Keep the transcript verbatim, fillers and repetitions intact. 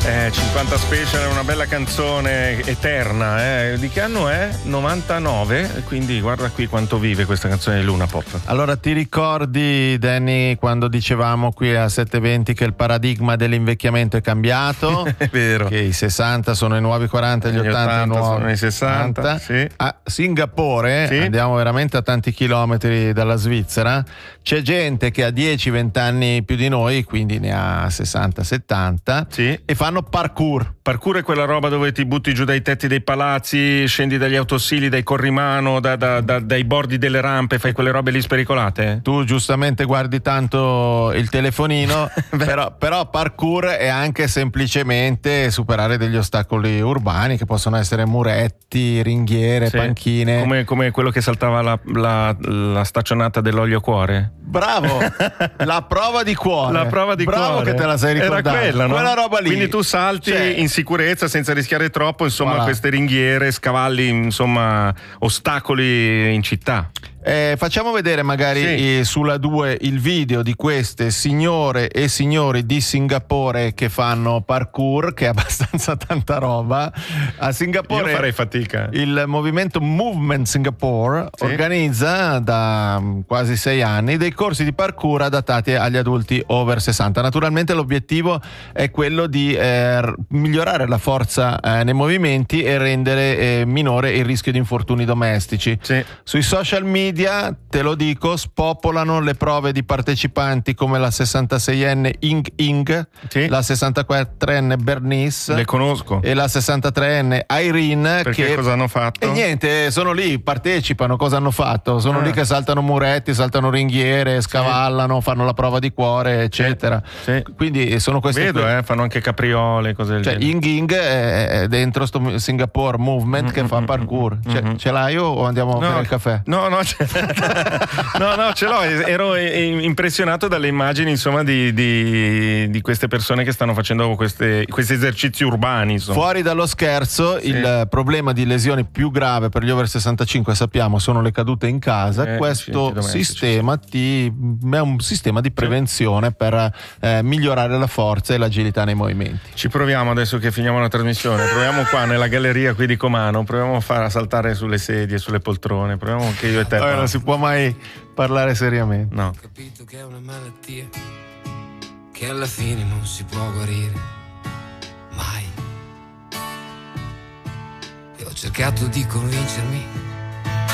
Eh, cinquanta Special è una bella canzone eterna, eh. Di che anno è? novantanove, quindi guarda qui quanto vive questa canzone di Luna Pop. Allora, ti ricordi, Danny, quando dicevamo qui a sette venti che il paradigma dell'invecchiamento è cambiato? È vero. Che i sessanta sono i nuovi quaranta, gli, Gli ottanta, i nuovi sono i sessanta, sì. A Singapore, Sì. andiamo veramente a tanti chilometri dalla Svizzera, c'è gente che ha dieci venti anni più di noi, quindi ne ha sessanta settanta, Sì. e fanno parkour. Parkour è quella roba dove ti butti giù dai tetti dei palazzi, scendi dagli autosili, dai corrimano, da, da, da, dai bordi delle rampe, fai quelle robe lì spericolate? Tu giustamente guardi tanto il telefonino, però, però parkour è anche semplicemente superare degli ostacoli urbani che possono essere muretti, ringhiere, Sì. panchine. Come, come quello che saltava la, la, la staccionata dell'olio cuore. Bravo, la prova di cuore. La prova di Bravo cuore. che te la sei ricordata. Era quella, no? Quella roba lì. Quindi tu salti Cioè, in sicurezza senza rischiare troppo, insomma, Voilà. queste ringhiere, scavalli, insomma, ostacoli in città. Eh, facciamo vedere magari Sì. eh, sulla due il video di queste signore e signori di Singapore che fanno parkour, che è abbastanza tanta roba. A Singapore Io farei fatica. il movimento Movement Singapore Sì. organizza da mm, quasi sei anni dei corsi di parkour adattati agli adulti over sessanta. Naturalmente l'obiettivo è quello di eh, r- migliorare la forza eh, nei movimenti e rendere eh, minore il rischio di infortuni domestici. Sì. Sui social media, te lo dico, spopolano le prove di partecipanti come la sessantaseienne Ing Ing, Sì. la sessantaquattrenne Bernice Le conosco. e la sessantatreenne Irene. Perché che cosa hanno fatto? E niente, sono lì, partecipano. Cosa hanno fatto? Sono Ah. lì che saltano muretti, saltano ringhiere, scavallano, fanno la prova di cuore, eccetera. Sì. Quindi sono queste Vedo, que- eh, fanno anche capriole, cose del cioè genere. Ing Ing è, è dentro sto Singapore Movement che fa parkour. Ce, mm-hmm. ce l'hai o andiamo a bere il caffè? No, no, ce... no, no, ce l'ho. Ero impressionato dalle immagini, insomma, di, di, di queste persone che stanno facendo queste, questi esercizi urbani, insomma. Fuori dallo scherzo, Sì. il problema di lesioni più grave per gli over sessantacinque, sappiamo, sono le cadute in casa. Eh, Questo incidenti domestici, sistema ti, è un sistema di prevenzione per eh, migliorare la forza e l'agilità nei movimenti. Ci proviamo adesso che finiamo la trasmissione. Proviamo qua nella galleria qui di Comano. Proviamo a far a saltare sulle sedie, sulle poltrone. Proviamo che io e te. Eh, non si può mai parlare seriamente. No. Ho capito che è una malattia che alla fine non si può guarire mai. E ho cercato di convincermi